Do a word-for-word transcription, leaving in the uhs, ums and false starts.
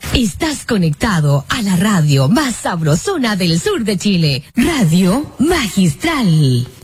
Estás conectado a la radio más sabrosona del sur de Chile, Radio Magistral.